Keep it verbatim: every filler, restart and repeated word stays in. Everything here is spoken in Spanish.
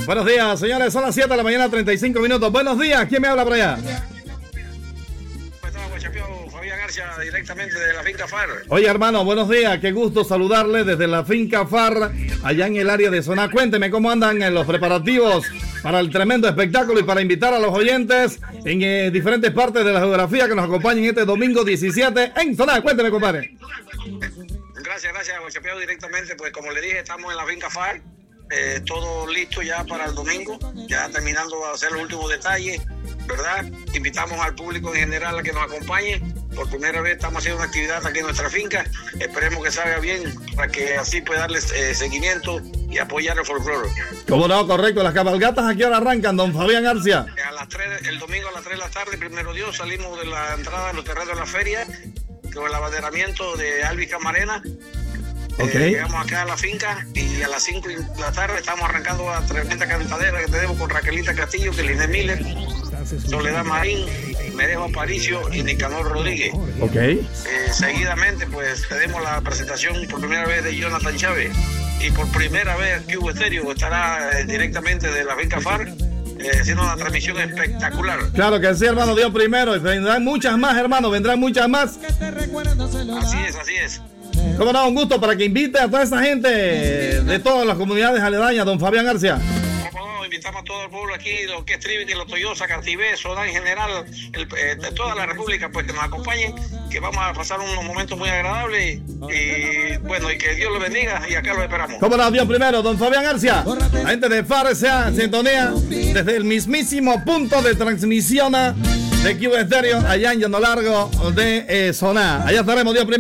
Buenos días, señores, son las siete de la mañana, treinta y cinco minutos. Buenos días, ¿quién me habla por allá? Fabián García, directamente de la finca Far. Oye, hermano, buenos días, qué gusto saludarle desde la finca Far, allá en el área de Soná. Cuénteme cómo andan en los preparativos para el tremendo espectáculo y para invitar a los oyentes en eh, diferentes partes de la geografía que nos acompañen este domingo diecisiete en Soná. Cuénteme, compadre. Gracias, gracias, Guachapeo, directamente. Pues como le dije, estamos en la finca Far. Eh, todo listo ya para el domingo, ya terminando de hacer los últimos detalles, ¿verdad? Invitamos al público en general a que nos acompañe. Por primera vez estamos haciendo una actividad aquí en nuestra finca. Esperemos que salga bien para que así pueda darles eh, seguimiento y apoyar el folclore. ¿Cómo no? Correcto. ¿Las cabalgatas a qué hora arrancan, don Fabián García? A las tres, el domingo a las tres de la tarde, primero Dios, salimos de la entrada de los terrenos de la feria con el abanderamiento de Alvis Camarena. Okay. Eh, llegamos acá a la finca y a las cinco de la tarde estamos arrancando la tremenda cantadera que tenemos con Raquelita Castillo, Keline Miller, Soledad Marín, Merejo Aparicio y Nicanor Rodríguez. Okay. Eh, seguidamente pues tenemos la presentación por primera vez de Jonathan Chávez y por primera vez Cubo Estéreo estará eh, directamente de la finca Far eh, haciendo una transmisión espectacular. Claro que sí, hermano, Dios primero, y vendrán muchas más, hermano, vendrán muchas más. Así es, así es. Cómo no, un gusto para que invite a toda esa gente de todas las comunidades aledañas, don Fabián García. No, invitamos a todo el pueblo aquí, lo que es Trinity, Los Toyosa, Cartibé, Soná en general, el, eh, de toda la república, pues que nos acompañen, que vamos a pasar unos momentos muy agradables y, y bueno, y que Dios los bendiga y acá los esperamos. Cómo no, Dios primero, don Fabián García. La gente de F A R sea en sintonía desde el mismísimo punto de transmisión de Cubo Estéreo allá en Llano Largo de eh, Soná. Allá estaremos, Dios primero.